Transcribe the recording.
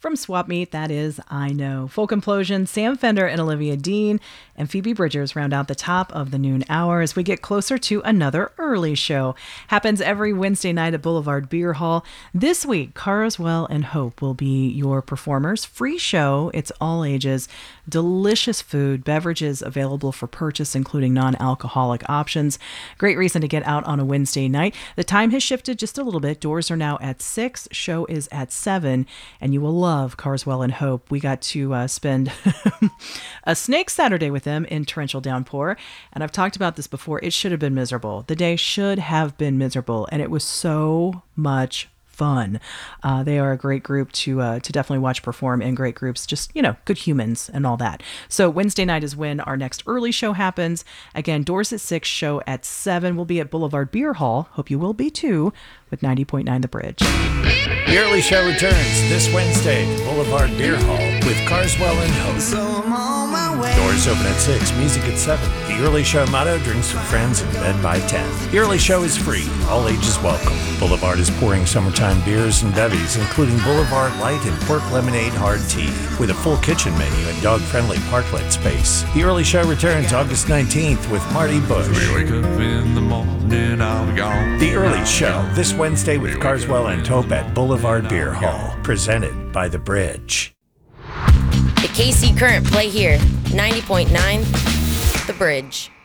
From Swap Meet, that is I Know. Folk Implosion, Sam Fender and Olivia Dean, and Phoebe Bridgers round out the top of the noon hour as we get closer to another early show. Happens every Wednesday night at Boulevard Beer Hall. This week, Carswell and Hope will be your performers. Free show, it's all ages. Delicious food, beverages available for purchase, including non-alcoholic options. Great reason to get out on a Wednesday night. The time has shifted just a little bit. Doors are now at 6, show is at 7, and you will love Carswell and Hope. We got to spend a snake Saturday with them in torrential downpour, and I've talked about this before. It should have been miserable. The day should have been miserable, and it was so much fun. They are a great group to definitely watch perform, and great groups, just, good humans and all that. So Wednesday night is when our next early show happens. Again, doors at 6, show at 7. We'll be at Boulevard Beer Hall. Hope you will be too, with 90.9 The Bridge. The early show returns this Wednesday at Boulevard Beer Hall with Carswell and Hope. So I'm on my way. Doors open at 6, music at 7. The early show motto, drinks with friends and bed by 10. The early show is free, all ages welcome. Boulevard is pouring summertime beers and bevies, including Boulevard Light and Pork Lemonade Hard Tea, with a full kitchen menu and dog-friendly parklet space. The early show returns August 19th with Marty Bush. Wake up in the morning, I'll be gone. The early show this Wednesday with Carswell and Hope at Boulevard Beer Hall, presented by The Bridge. The KC Current play here, 90.9 The Bridge.